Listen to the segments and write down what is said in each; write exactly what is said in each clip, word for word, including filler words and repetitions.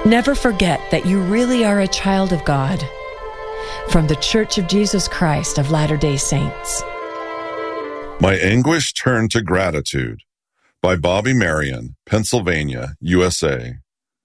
Never forget that you really are a child of God. From the Church of Jesus Christ of Latter-day Saints. My Anguish Turned to Gratitude by Bobby Marion, Pennsylvania, U S A.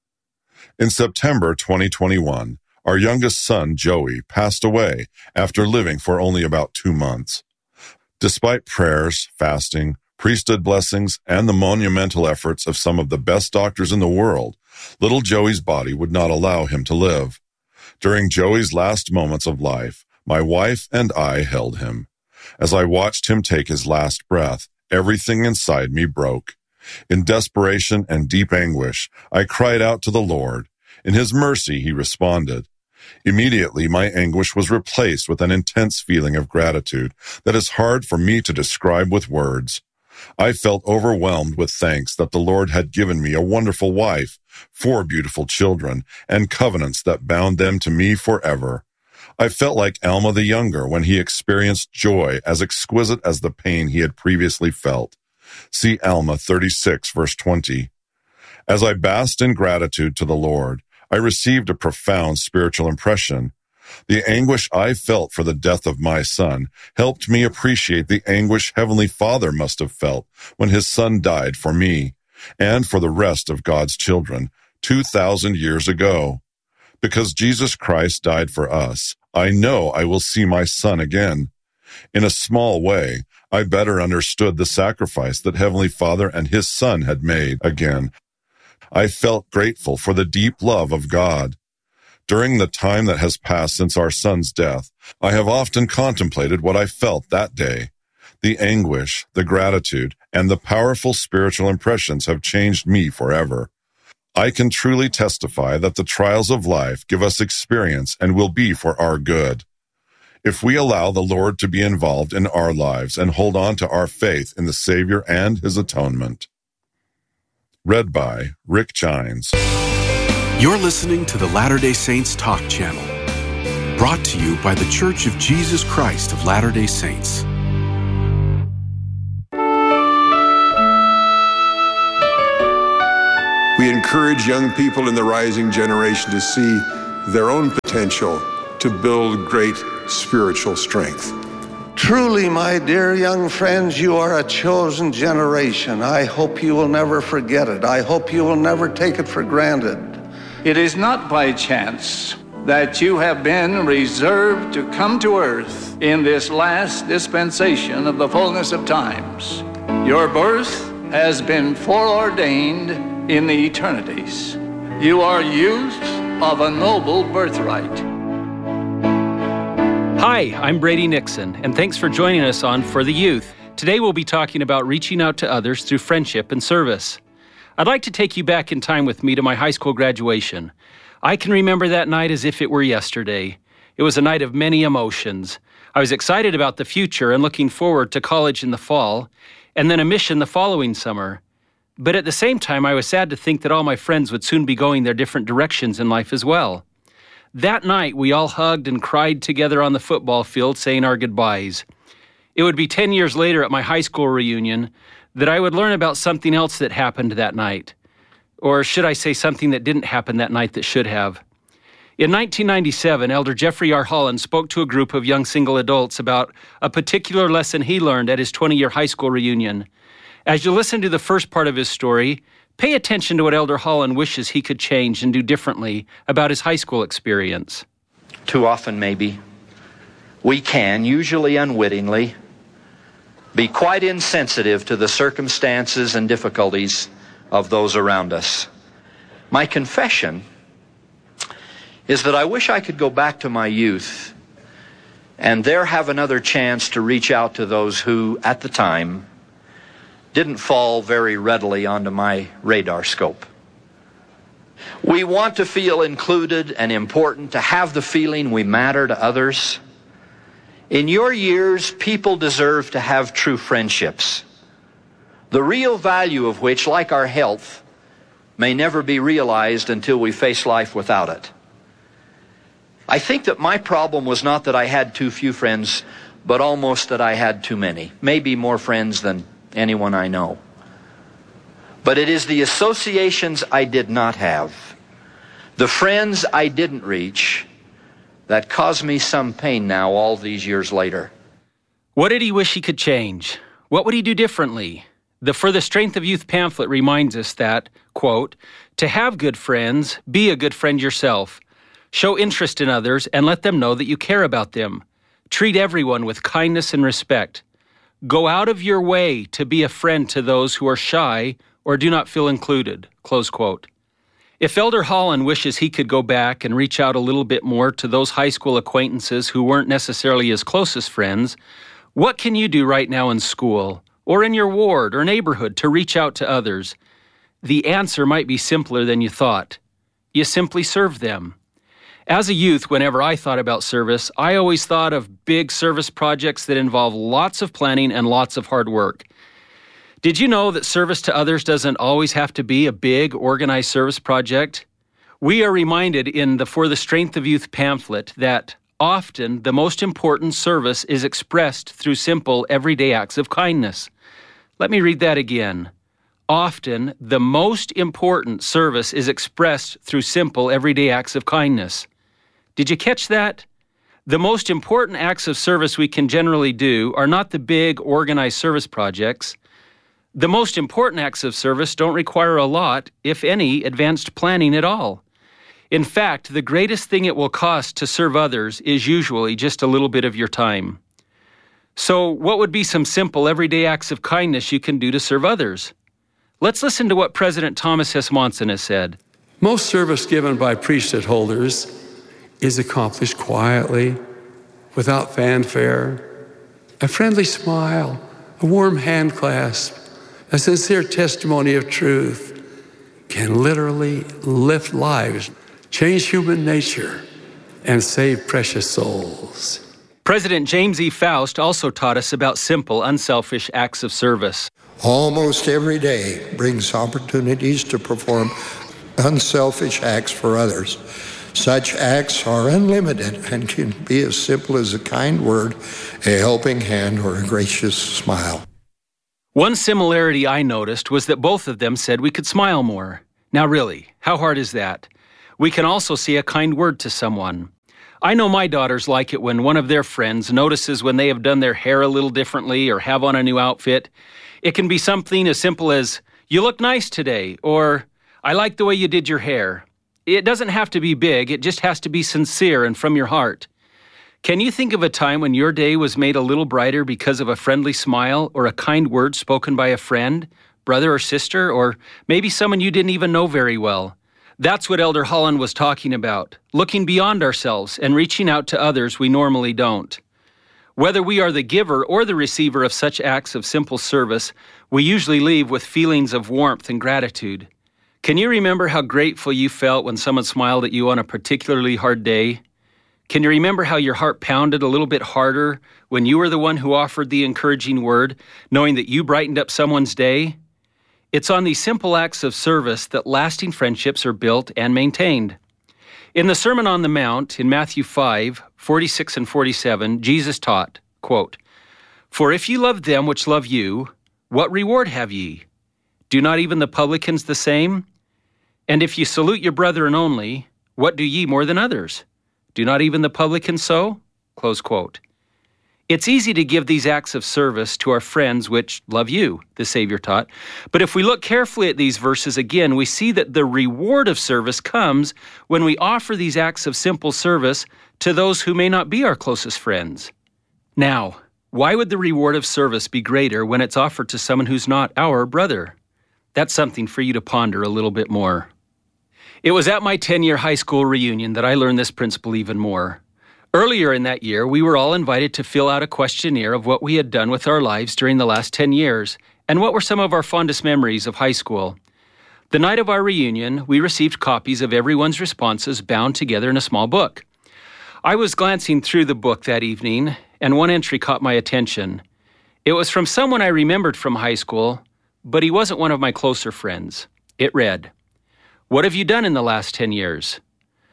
In September twenty twenty-one, our youngest son, Joey, passed away after living for only about two months. Despite prayers, fasting, priesthood blessings, and the monumental efforts of some of the best doctors in the world, little Joey's body would not allow him to live. During Joey's last moments of life, my wife and I held him. As I watched him take his last breath, everything inside me broke. In desperation and deep anguish, I cried out to the Lord. In His mercy, He responded. Immediately, my anguish was replaced with an intense feeling of gratitude that is hard for me to describe with words. I felt overwhelmed with thanks that the Lord had given me a wonderful wife, four beautiful children, and covenants that bound them to me forever. I felt like Alma the Younger when he experienced joy as exquisite as the pain he had previously felt. See Alma thirty-six, verse twenty. As I basked in gratitude to the Lord, I received a profound spiritual impression. The anguish I felt for the death of my son helped me appreciate the anguish Heavenly Father must have felt when His Son died for me and for the rest of God's children two thousand years ago. Because Jesus Christ died for us, I know I will see my son again. In a small way, I better understood the sacrifice that Heavenly Father and His Son had made again. I felt grateful for the deep love of God. During the time that has passed since our son's death, I have often contemplated what I felt that day. The anguish, the gratitude, and the powerful spiritual impressions have changed me forever. I can truly testify that the trials of life give us experience and will be for our good. If we allow the Lord to be involved in our lives and hold on to our faith in the Savior and His atonement. Read by Rick Gines. You're listening to the Latter-day Saints Talk Channel, brought to you by the Church of Jesus Christ of Latter-day Saints. We encourage young people in the rising generation to see their own potential to build great spiritual strength. Truly, my dear young friends, you are a chosen generation. I hope you will never forget it. I hope you will never take it for granted. It is not by chance that you have been reserved to come to earth in this last dispensation of the fullness of times. Your birth has been foreordained in the eternities. You are youth of a noble birthright. Hi, I'm Brady Nixon, and thanks for joining us on For the Youth. Today we'll be talking about reaching out to others through friendship and service. I'd like to take you back in time with me to my high school graduation. I can remember that night as if it were yesterday. It was a night of many emotions. I was excited about the future and looking forward to college in the fall, and then a mission the following summer. But at the same time, I was sad to think that all my friends would soon be going their different directions in life as well. That night, we all hugged and cried together on the football field, saying our goodbyes. It would be ten years later at my high school reunion that I would learn about something else that happened that night. Or should I say something that didn't happen that night that should have. In nineteen ninety-seven, Elder Jeffrey R. Holland spoke to a group of young single adults about a particular lesson he learned at his twenty-year high school reunion. As you listen to the first part of his story, pay attention to what Elder Holland wishes he could change and do differently about his high school experience. Too often, maybe, we can, usually unwittingly, be quite insensitive to the circumstances and difficulties of those around us. My confession is that I wish I could go back to my youth and there have another chance to reach out to those who, at the time, didn't fall very readily onto my radar scope. We want to feel included and important, to have the feeling we matter to others. In your years, people deserve to have true friendships, the real value of which, like our health, may never be realized until we face life without it. I think that my problem was not that I had too few friends, but almost that I had too many, maybe more friends than anyone I know. But it is the associations I did not have, The friends I didn't reach that cause me some pain now all these years later. What did he wish he could change? What would he do differently? The For the Strength of Youth pamphlet reminds us that, quote, to have good friends, be a good friend yourself. Show interest in others and let them know that you care about them. Treat everyone with kindness and respect. Go out of your way to be a friend to those who are shy or do not feel included, close quote. If Elder Holland wishes he could go back and reach out a little bit more to those high school acquaintances who weren't necessarily his closest friends, what can you do right now in school or in your ward or neighborhood to reach out to others? The answer might be simpler than you thought. You simply serve them. As a youth, whenever I thought about service, I always thought of big service projects that involve lots of planning and lots of hard work. Did you know that service to others doesn't always have to be a big, organized service project? We are reminded in the For the Strength of Youth pamphlet that often the most important service is expressed through simple, everyday acts of kindness. Let me read that again. Often the most important service is expressed through simple, everyday acts of kindness. Did you catch that? The most important acts of service we can generally do are not the big, organized service projects. The most important acts of service don't require a lot, if any, advanced planning at all. In fact, the greatest thing it will cost to serve others is usually just a little bit of your time. So, what would be some simple, everyday acts of kindness you can do to serve others? Let's listen to what President Thomas S. Monson has said. Most service given by priesthood holders is accomplished quietly, without fanfare. A friendly smile, a warm hand clasp, a sincere testimony of truth can literally lift lives, change human nature, and save precious souls. President James E. Faust also taught us about simple, unselfish acts of service. Almost every day brings opportunities to perform unselfish acts for others. Such acts are unlimited and can be as simple as a kind word, a helping hand, or a gracious smile. One similarity I noticed was that both of them said we could smile more. Now really, how hard is that? We can also say a kind word to someone. I know my daughters like it when one of their friends notices when they have done their hair a little differently or have on a new outfit. It can be something as simple as, "You look nice today," or "I like the way you did your hair." It doesn't have to be big, it just has to be sincere and from your heart. Can you think of a time when your day was made a little brighter because of a friendly smile or a kind word spoken by a friend, brother or sister, or maybe someone you didn't even know very well? That's what Elder Holland was talking about, looking beyond ourselves and reaching out to others we normally don't. Whether we are the giver or the receiver of such acts of simple service, we usually leave with feelings of warmth and gratitude. Can you remember how grateful you felt when someone smiled at you on a particularly hard day? Can you remember how your heart pounded a little bit harder when you were the one who offered the encouraging word, knowing that you brightened up someone's day? It's on these simple acts of service that lasting friendships are built and maintained. In the Sermon on the Mount, in Matthew five, forty-six and forty-seven, Jesus taught, quote, "For if you love them which love you, what reward have ye? Do not even the publicans the same? And if ye salute your brethren only, what do ye more than others? Do not even the publicans so?" Close quote. It's easy to give these acts of service to our friends which love you, the Savior taught. But if we look carefully at these verses again, we see that the reward of service comes when we offer these acts of simple service to those who may not be our closest friends. Now, why would the reward of service be greater when it's offered to someone who's not our brother? That's something for you to ponder a little bit more. It was at my ten-year high school reunion that I learned this principle even more. Earlier in that year, we were all invited to fill out a questionnaire of what we had done with our lives during the last ten years, and what were some of our fondest memories of high school. The night of our reunion, we received copies of everyone's responses bound together in a small book. I was glancing through the book that evening, and one entry caught my attention. It was from someone I remembered from high school, but he wasn't one of my closer friends. It read, "What have you done in the last ten years?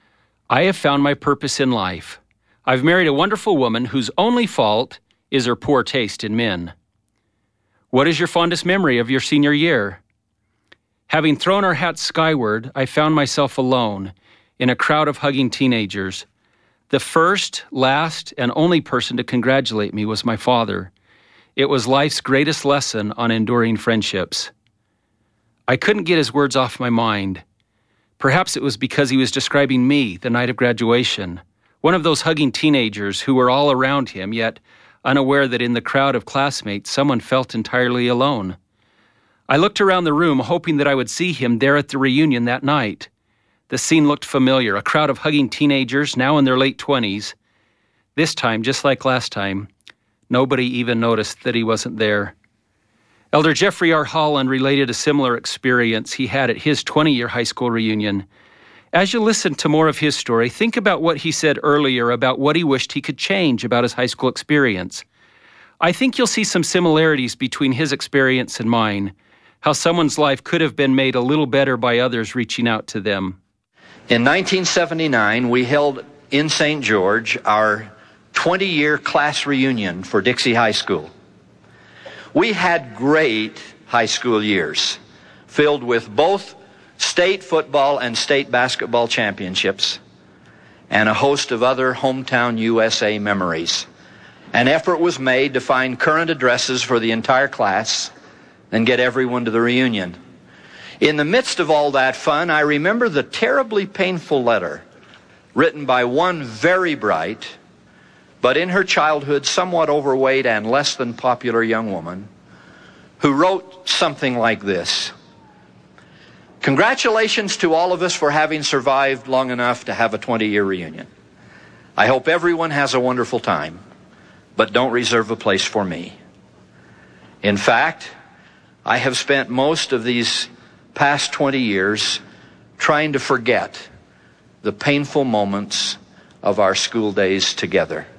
I have found my purpose in life. I've married a wonderful woman whose only fault is her poor taste in men. What is your fondest memory of your senior year? Having thrown our hats skyward, I found myself alone, in a crowd of hugging teenagers. The first, last, and only person to congratulate me was my father. It was life's greatest lesson on enduring friendships. I couldn't get his words off my mind. Perhaps it was because he was describing me the night of graduation, one of those hugging teenagers who were all around him, yet unaware that in the crowd of classmates someone felt entirely alone. I looked around the room, hoping that I would see him there at the reunion that night. The scene looked familiar, a crowd of hugging teenagers, now in their late twenties. This time, just like last time, nobody even noticed that he wasn't there. Elder Jeffrey R. Holland related a similar experience he had at his twenty-year high school reunion. As you listen to more of his story, think about what he said earlier about what he wished he could change about his high school experience. I think you'll see some similarities between his experience and mine, how someone's life could have been made a little better by others reaching out to them. In nineteen seventy-nine, we held in Saint George our twenty-year class reunion for Dixie High School. We had great high school years, filled with both state football and state basketball championships, and a host of other hometown U S A memories. An effort was made to find current addresses for the entire class and get everyone to the reunion. In the midst of all that fun, I remember the terribly painful letter written by one very bright, but in her childhood somewhat overweight and less than popular young woman, who wrote something like this: "Congratulations to all of us for having survived long enough to have a twenty-year reunion. I hope everyone has a wonderful time, but don't reserve a place for me. In fact, I have spent most of these past twenty years trying to forget the painful moments of our school days together.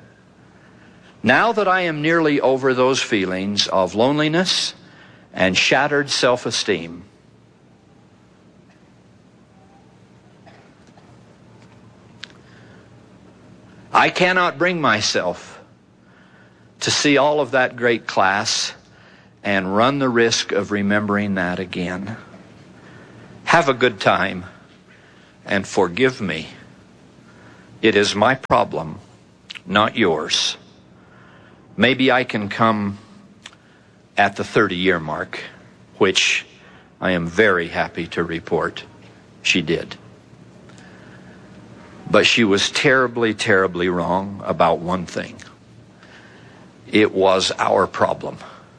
Now that I am nearly over those feelings of loneliness and shattered self-esteem, I cannot bring myself to see all of that great class and run the risk of remembering that again. Have a good time and forgive me. It is my problem, not yours. Maybe I can come at the thirty-year mark, which I am very happy to report she did. But she was terribly, terribly wrong about one thing. It was our problem,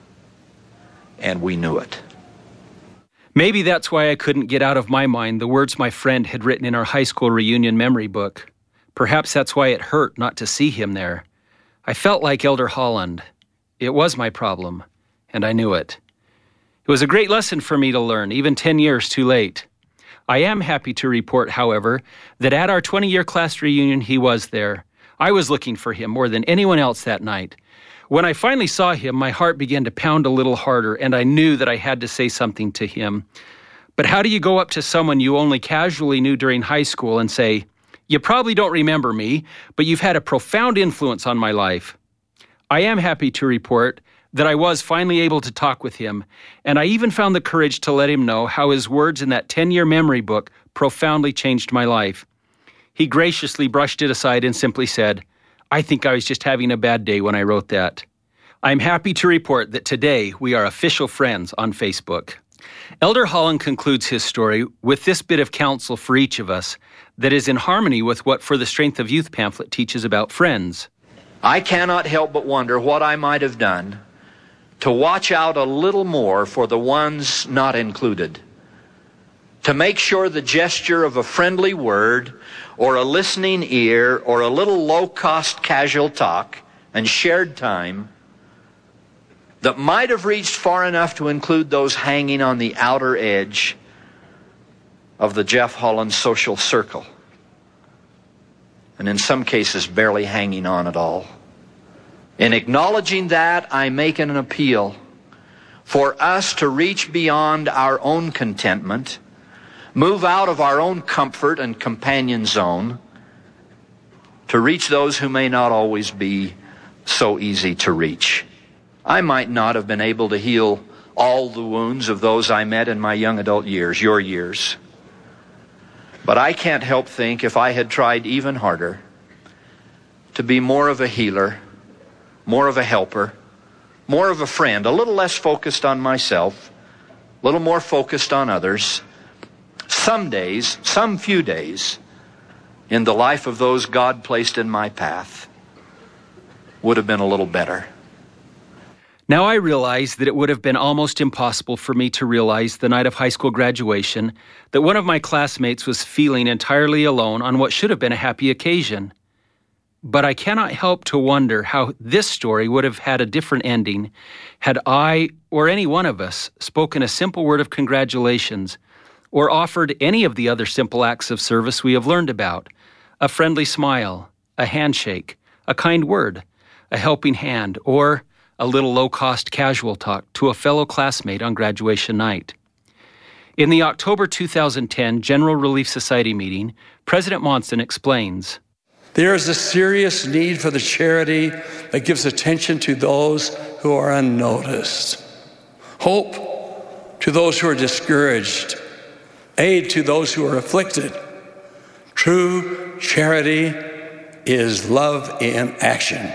and we knew it." Maybe that's why I couldn't get out of my mind the words my friend had written in our high school reunion memory book. Perhaps that's why it hurt not to see him there. I felt like Elder Holland. It was my problem, and I knew it. It was a great lesson for me to learn, even ten years too late. I am happy to report, however, that at our twenty-year class reunion, he was there. I was looking for him more than anyone else that night. When I finally saw him, my heart began to pound a little harder, and I knew that I had to say something to him. But how do you go up to someone you only casually knew during high school and say, "You probably don't remember me, but you've had a profound influence on my life"? I am happy to report that I was finally able to talk with him, and I even found the courage to let him know how his words in that ten-year memory book profoundly changed my life. He graciously brushed it aside and simply said, "I think I was just having a bad day when I wrote that." I'm happy to report that today we are official friends on Facebook. Elder Holland concludes his story with this bit of counsel for each of us that is in harmony with what For the Strength of Youth pamphlet teaches about friends. "I cannot help but wonder what I might have done to watch out a little more for the ones not included, to make sure the gesture of a friendly word or a listening ear or a little low-cost casual talk and shared time that might have reached far enough to include those hanging on the outer edge of the Jeff Holland social circle, and in some cases barely hanging on at all. In acknowledging that, I make an appeal for us to reach beyond our own contentment, move out of our own comfort and companion zone, to reach those who may not always be so easy to reach. I might not have been able to heal all the wounds of those I met in my young adult years, your years. But I can't help think if I had tried even harder to be more of a healer, more of a helper, more of a friend, a little less focused on myself, a little more focused on others, some days, some few days, in the life of those God placed in my path would have been a little better. Now I realize that it would have been almost impossible for me to realize the night of high school graduation that one of my classmates was feeling entirely alone on what should have been a happy occasion. But I cannot help to wonder how this story would have had a different ending had I or any one of us spoken a simple word of congratulations or offered any of the other simple acts of service we have learned about: a friendly smile, a handshake, a kind word, a helping hand, or a little low-cost casual talk to a fellow classmate on graduation night. In the October two thousand ten General Relief Society meeting, President Monson explains, "There is a serious need for the charity that gives attention to those who are unnoticed, hope to those who are discouraged, aid to those who are afflicted. True charity is love in action."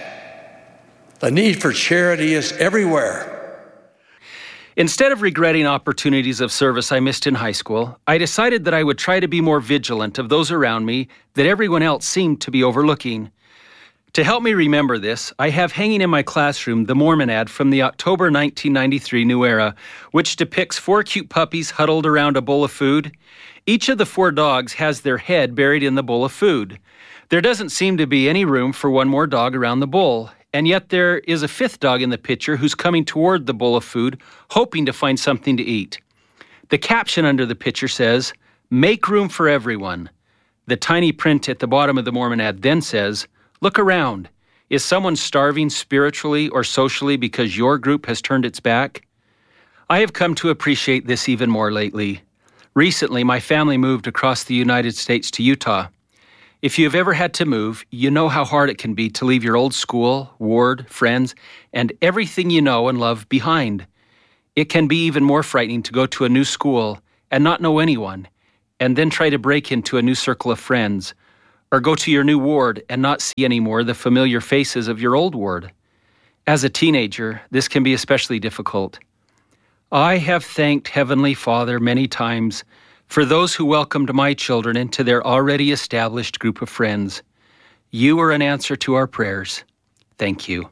The need for charity is everywhere. Instead of regretting opportunities of service I missed in high school, I decided that I would try to be more vigilant of those around me that everyone else seemed to be overlooking. To help me remember this, I have hanging in my classroom the Mormon ad from the October nineteen ninety-three New Era, which depicts four cute puppies huddled around a bowl of food. Each of the four dogs has their head buried in the bowl of food. There doesn't seem to be any room for one more dog around the bowl. And yet there is a fifth dog in the picture who's coming toward the bowl of food, hoping to find something to eat. The caption under the picture says, "Make room for everyone." The tiny print at the bottom of the Mormon ad then says, "Look around. Is someone starving spiritually or socially because your group has turned its back?" I have come to appreciate this even more lately. Recently, my family moved across the United States to Utah. If you have ever had to move, you know how hard it can be to leave your old school, ward, friends, and everything you know and love behind. It can be even more frightening to go to a new school and not know anyone, and then try to break into a new circle of friends, or go to your new ward and not see anymore the familiar faces of your old ward. As a teenager, this can be especially difficult. I have thanked Heavenly Father many times for those who welcomed my children into their already established group of friends. You are an answer to our prayers. Thank you.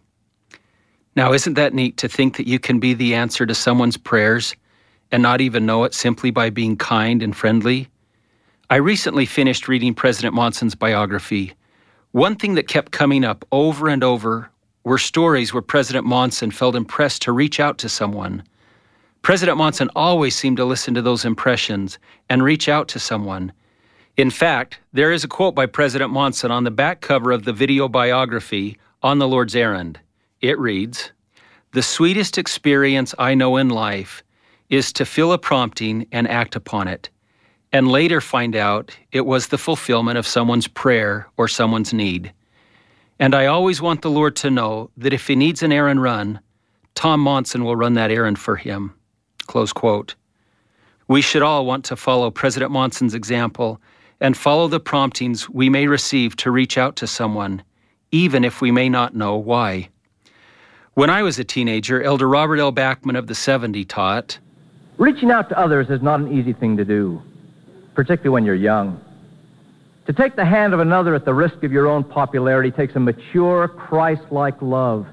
Now, isn't that neat to think that you can be the answer to someone's prayers and not even know it simply by being kind and friendly? I recently finished reading President Monson's biography. One thing that kept coming up over and over were stories where President Monson felt impressed to reach out to someone. President Monson always seemed to listen to those impressions and reach out to someone. In fact, there is a quote by President Monson on the back cover of the video biography, On the Lord's Errand. It reads, "The sweetest experience I know in life is to feel a prompting and act upon it, and later find out it was the fulfillment of someone's prayer or someone's need. And I always want the Lord to know that if he needs an errand run, Tom Monson will run that errand for him." Close quote. We should all want to follow President Monson's example and follow the promptings we may receive to reach out to someone, even if we may not know why. When I was a teenager, Elder Robert L. Bachman of the seventy taught, "Reaching out to others is not an easy thing to do, particularly when you're young. To take the hand of another at the risk of your own popularity takes a mature, Christ-like love.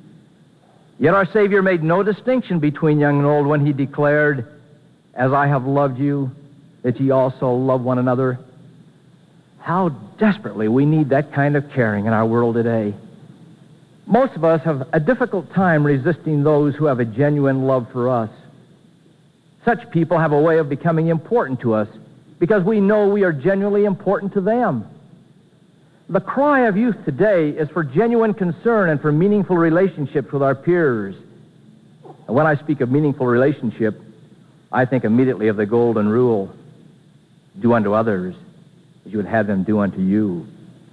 Yet our Savior made no distinction between young and old when he declared, 'As I have loved you, that ye also love one another.' How desperately we need that kind of caring in our world today. Most of us have a difficult time resisting those who have a genuine love for us. Such people have a way of becoming important to us because we know we are genuinely important to them. The cry of youth today is for genuine concern and for meaningful relationships with our peers. And when I speak of meaningful relationship, I think immediately of the golden rule: do unto others as you would have them do unto you.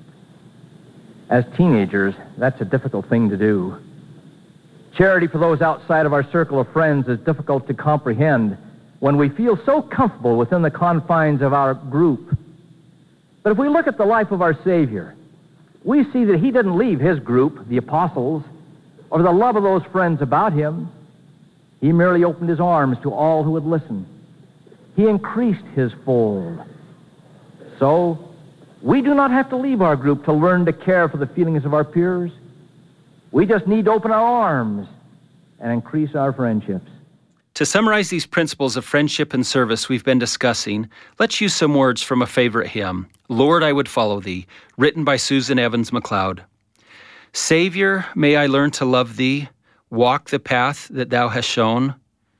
As teenagers, that's a difficult thing to do. Charity for those outside of our circle of friends is difficult to comprehend when we feel so comfortable within the confines of our group But if we look at the life of our Savior, we see that he didn't leave his group, the apostles, or the love of those friends about him. He merely opened his arms to all who would listen. He increased his fold. So, we do not have to leave our group to learn to care for the feelings of our peers. We just need to open our arms and increase our friendships. To summarize these principles of friendship and service we've been discussing, let's use some words from a favorite hymn, Lord, I Would Follow Thee, written by Susan Evans MacLeod. Savior, may I learn to love Thee, walk the path that Thou hast shown.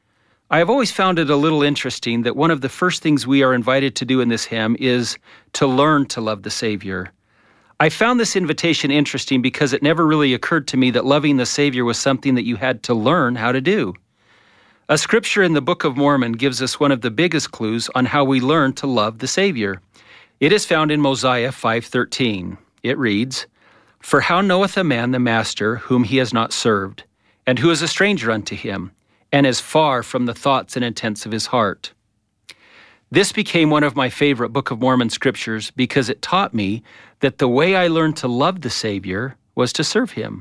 I have always found it a little interesting that one of the first things we are invited to do in this hymn is to learn to love the Savior. I found this invitation interesting because it never really occurred to me that loving the Savior was something that you had to learn how to do. A scripture in the Book of Mormon gives us one of the biggest clues on how we learn to love the Savior. It is found in Mosiah five thirteen. It reads, For how knoweth a man the master whom he has not served, and who is a stranger unto him, and is far from the thoughts and intents of his heart? This became one of my favorite Book of Mormon scriptures because it taught me that the way I learned to love the Savior was to serve him.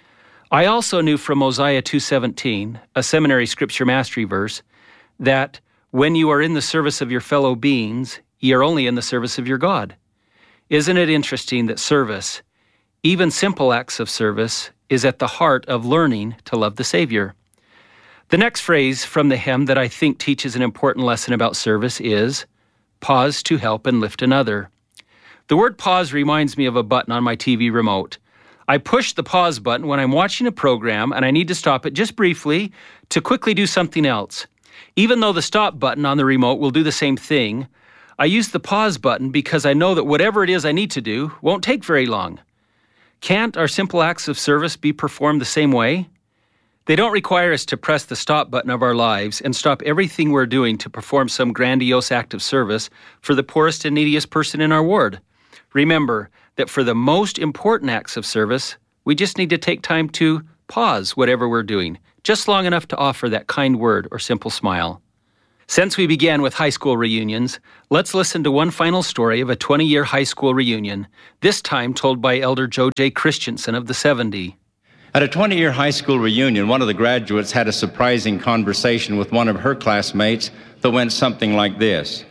I also knew from Mosiah two seventeen, a seminary scripture mastery verse, that when you are in the service of your fellow beings, ye are only in the service of your God. Isn't it interesting that service, even simple acts of service, is at the heart of learning to love the Savior? The next phrase from the hymn that I think teaches an important lesson about service is, pause to help and lift another. The word pause reminds me of a button on my T V remote. I push the pause button when I'm watching a program and I need to stop it just briefly to quickly do something else. Even though the stop button on the remote will do the same thing, I use the pause button because I know that whatever it is I need to do won't take very long. Can't our simple acts of service be performed the same way? They don't require us to press the stop button of our lives and stop everything we're doing to perform some grandiose act of service for the poorest and neediest person in our ward. Remember that for the most important acts of service, we just need to take time to pause whatever we're doing, just long enough to offer that kind word or simple smile. Since we began with high school reunions, let's listen to one final story of a twenty-year high school reunion, this time told by Elder Joe J. Christensen of the seventy. At a twenty-year high school reunion, one of the graduates had a surprising conversation with one of her classmates that went something like this.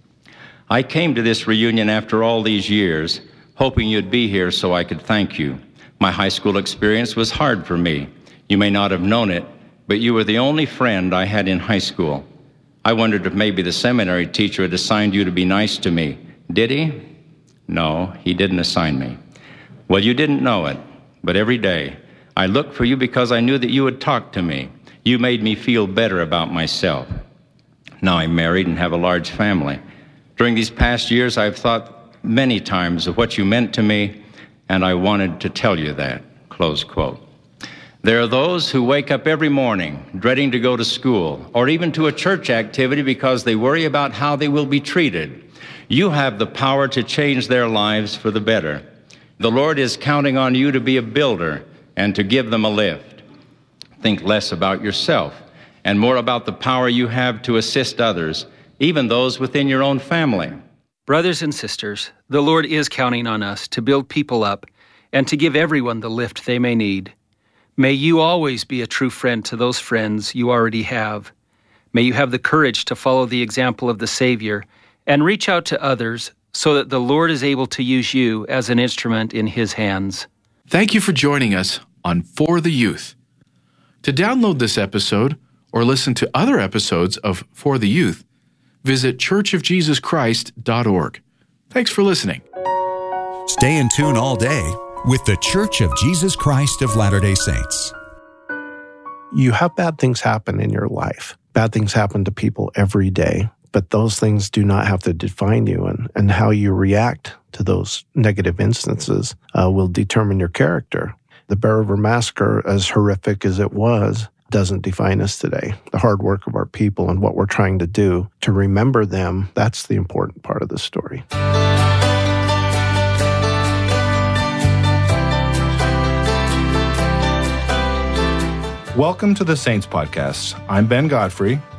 I came to this reunion after all these years, hoping you'd be here so I could thank you. My high school experience was hard for me. You may not have known it, but you were the only friend I had in high school. I wondered if maybe the seminary teacher had assigned you to be nice to me. Did he? No, he didn't assign me. Well, you didn't know it, but every day I looked for you because I knew that you would talk to me. You made me feel better about myself. Now I'm married and have a large family. During these past years, I've thought many times of what you meant to me, and I wanted to tell you that, close quote. There are those who wake up every morning dreading to go to school or even to a church activity because they worry about how they will be treated. You have the power to change their lives for the better. The Lord is counting on you to be a builder and to give them a lift. Think less about yourself and more about the power you have to assist others, even those within your own family. Brothers and sisters, the Lord is counting on us to build people up and to give everyone the lift they may need. May you always be a true friend to those friends you already have. May you have the courage to follow the example of the Savior and reach out to others so that the Lord is able to use you as an instrument in His hands. Thank you for joining us on For the Youth. To download this episode or listen to other episodes of For the Youth, visit church of jesus christ dot org. Thanks for listening. Stay in tune all day with the Church of Jesus Christ of Latter-day Saints. You have bad things happen in your life. Bad things happen to people every day, but those things do not have to define you, and, and how you react to those negative instances uh, will determine your character. The Bear River Massacre, as horrific as it was, doesn't define us today. The hard work of our people and what we're trying to do to remember them, that's the important part of the story. Welcome to the Saints Podcast. I'm Ben Godfrey.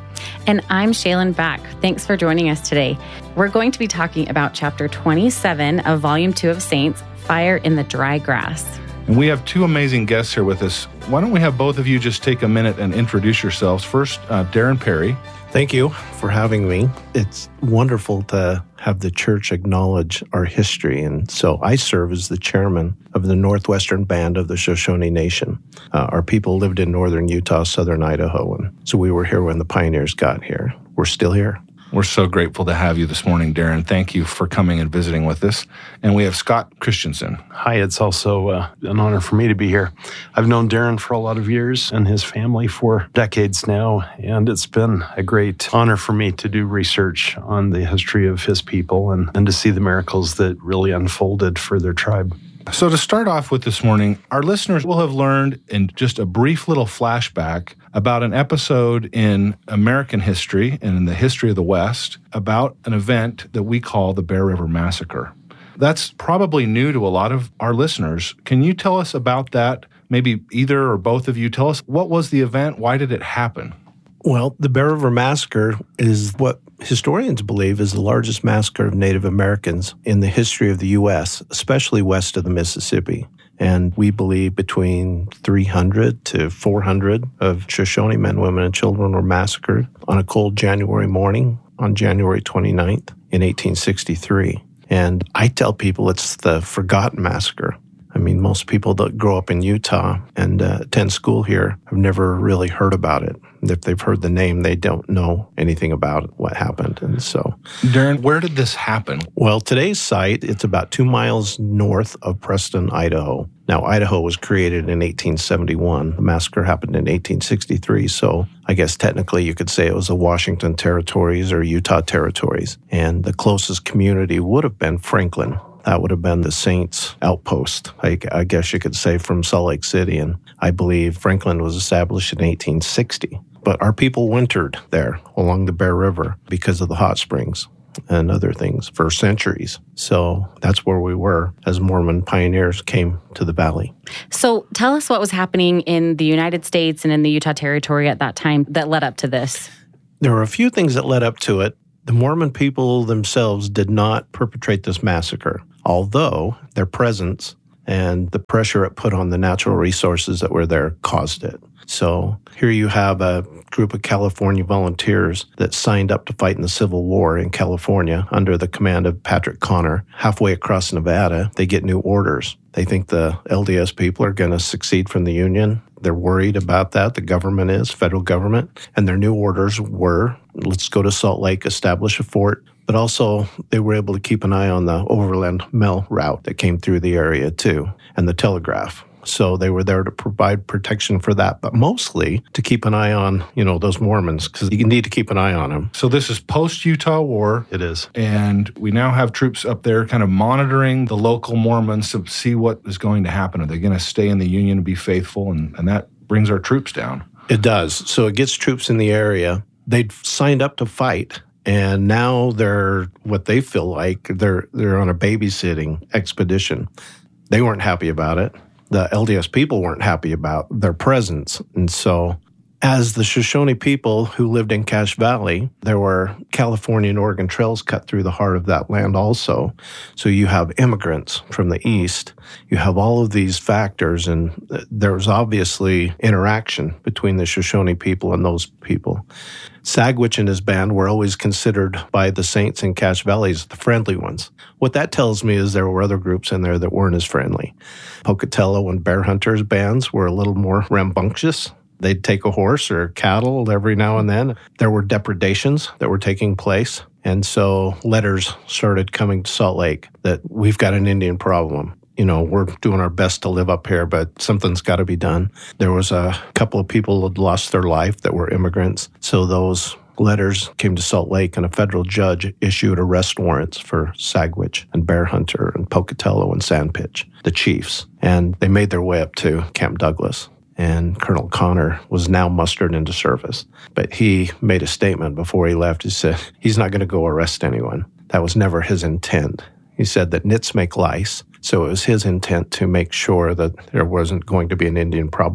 And I'm Shaylin Back. Thanks for joining us today. We're going to be talking about chapter twenty-seven of volume two of Saints, Fire in the Dry Grass. And we have two amazing guests here with us. Why don't we have both of you just take a minute and introduce yourselves. First, uh, Darren Perry. Thank you for having me. It's wonderful to have the church acknowledge our history. And so I serve as the chairman of the Northwestern Band of the Shoshone Nation. Uh, our people lived in northern Utah, southern Idaho, and so we were here when the pioneers got here. We're still here. We're so grateful to have you this morning, Darren. Thank you for coming and visiting with us. And we have Scott Christensen. Hi, it's also uh, an honor for me to be here. I've known Darren for a lot of years and his family for decades now, and it's been a great honor for me to do research on the history of his people and, and to see the miracles that really unfolded for their tribe. So to start off with this morning, our listeners will have learned in just a brief little flashback about an episode in American history and in the history of the West about an event that we call the Bear River Massacre. That's probably new to a lot of our listeners. Can you tell us about that? Maybe either or both of you tell us, what was the event? Why did it happen? Well, the Bear River Massacre is what historians believe is the largest massacre of Native Americans in the history of the U S, especially west of the Mississippi. And we believe between three hundred to four hundred of Shoshone men, women, and children were massacred on a cold January morning on January twenty-ninth in eighteen sixty-three. And I tell people it's the forgotten massacre. I mean, most people that grow up in Utah and uh, attend school here have never really heard about it. If they've heard the name, they don't know anything about what happened. And so, Darren, where did this happen? Well, today's site, it's about two miles north of Preston, Idaho. Now, Idaho was created in eighteen seventy-one. The massacre happened in eighteen sixty-three. So I guess technically you could say it was the Washington territories or Utah territories. And the closest community would have been Franklin. That would have been the Saints outpost, I, I guess you could say, from Salt Lake City. And I believe Franklin was established in eighteen sixty. But our people wintered there along the Bear River because of the hot springs and other things for centuries. So that's where we were as Mormon pioneers came to the valley. So tell us what was happening in the United States and in the Utah Territory at that time that led up to this. There were a few things that led up to it. The Mormon people themselves did not perpetrate this massacre, although their presence and the pressure it put on the natural resources that were there caused it. So here you have a group of California volunteers that signed up to fight in the Civil War in California under the command of Patrick Connor. Halfway across Nevada, they get new orders. They think the L D S people are going to succeed from the Union. They're worried about that. The government is, federal government. And their new orders were, let's go to Salt Lake, establish a fort. But also, they were able to keep an eye on the overland mail route that came through the area too, and the telegraph. So they were there to provide protection for that, but mostly to keep an eye on, you know, those Mormons, because you need to keep an eye on them. So this is post-Utah War. It is. And we now have troops up there kind of monitoring the local Mormons to see what is going to happen. Are they going to stay in the Union and be faithful? And, and that brings our troops down. It does. So it gets troops in the area. They'd signed up to fight. And now they're, what they feel like, they're they're on a babysitting expedition. They weren't happy about it. The L D S people weren't happy about their presence. And so as the Shoshone people who lived in Cache Valley, there were California and Oregon trails cut through the heart of that land also. So you have immigrants from the east. You have all of these factors, and there was obviously interaction between the Shoshone people and those people. Sagwitch and his band were always considered by the Saints in Cache Valley as the friendly ones. What that tells me is there were other groups in there that weren't as friendly. Pocatello and Bear Hunters bands were a little more rambunctious. They'd take a horse or cattle every now and then. There were depredations that were taking place. And so letters started coming to Salt Lake that we've got an Indian problem. You know, we're doing our best to live up here, but something's got to be done. There was a couple of people who had lost their life that were immigrants. So those letters came to Salt Lake, and a federal judge issued arrest warrants for Sagwitch and Bear Hunter and Pocatello and Sandpitch, the chiefs. And they made their way up to Camp Douglas. And Colonel Connor was now mustered into service. But he made a statement before he left. He said he's not going to go arrest anyone. That was never his intent. He said that nits make lice, so it was his intent to make sure that there wasn't going to be an Indian problem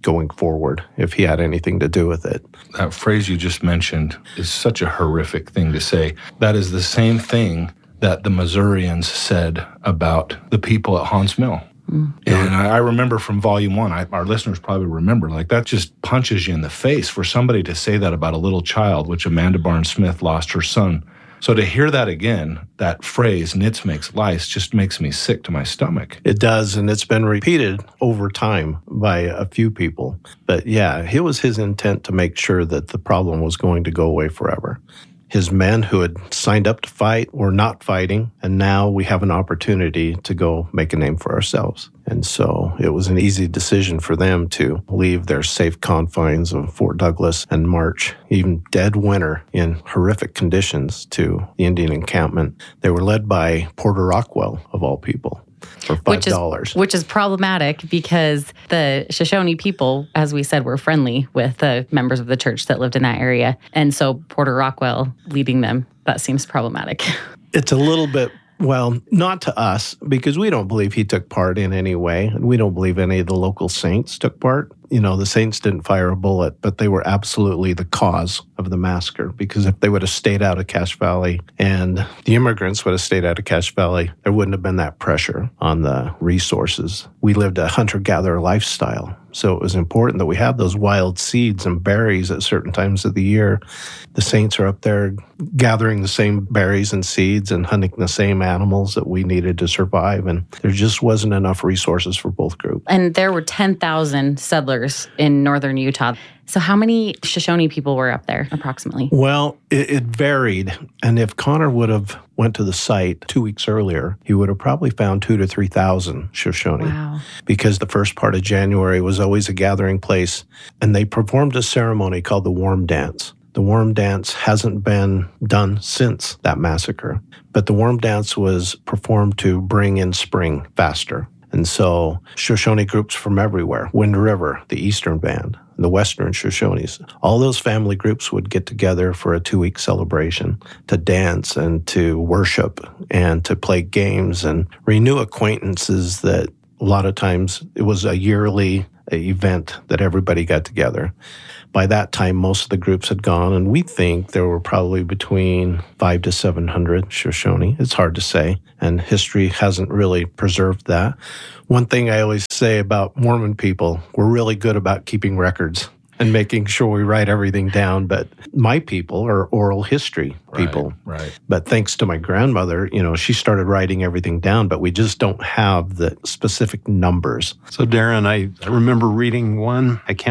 going forward if he had anything to do with it. That phrase you just mentioned is such a horrific thing to say. That is the same thing that the Missourians said about the people at Haun's Mill. Mm. And I, I remember from volume one, I, our listeners probably remember, like that just punches you in the face for somebody to say that about a little child, which Amanda Barnes Smith lost her son. So to hear that again, that phrase, nits makes lice, just makes me sick to my stomach. It does, and it's been repeated over time by a few people. But yeah, it was his intent to make sure that the problem was going to go away forever. His men who had signed up to fight were not fighting, and now we have an opportunity to go make a name for ourselves. And so it was an easy decision for them to leave their safe confines of Fort Douglas and march, even dead winter in horrific conditions, to the Indian encampment. They were led by Porter Rockwell, of all people, for five dollars. Which is, which is problematic because the Shoshone people, as we said, were friendly with the members of the church that lived in that area. And so Porter Rockwell leading them, that seems problematic. It's a little bit, well, not to us, because we don't believe he took part in any way. And we don't believe any of the local saints took part. You know, the saints didn't fire a bullet, but they were absolutely the cause of the massacre. Because if they would have stayed out of Cache Valley and the immigrants would have stayed out of Cache Valley, there wouldn't have been that pressure on the resources. We lived a hunter-gatherer lifestyle. So it was important that we had those wild seeds and berries at certain times of the year. The saints are up there gathering the same berries and seeds and hunting the same animals that we needed to survive. And there just wasn't enough resources for both groups. And there were ten thousand settlers in northern Utah. So how many Shoshone people were up there, approximately? Well, it, it varied. And if Connor would have went to the site two weeks earlier, he would have probably found two to three thousand Shoshone. Wow. Because the first part of January was always a gathering place. And they performed a ceremony called the Warm Dance. The Warm Dance hasn't been done since that massacre. But the Warm Dance was performed to bring in spring faster. And so Shoshone groups from everywhere, Wind River, the Eastern Band, the Western Shoshones, all those family groups would get together for a two-week celebration to dance and to worship and to play games and renew acquaintances that a lot of times it was a yearly event that everybody got together. By that time, most of the groups had gone, and we think there were probably between five to seven hundred Shoshone. It's hard to say, and history hasn't really preserved that. One thing I always say about Mormon people, we're really good about keeping records and making sure we write everything down. But my people are oral history people. Right, right. But thanks to my grandmother, you know, she started writing everything down, but we just don't have the specific numbers. So, Darren, I, I remember reading one account